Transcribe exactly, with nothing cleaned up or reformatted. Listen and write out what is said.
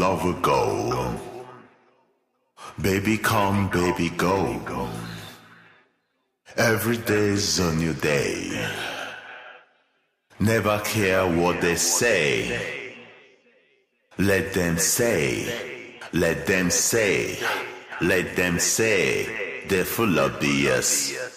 lover go. Baby come, baby go. Every day's a new day. Never care what they say. Let them say, let them say, let them say. They're full of B S.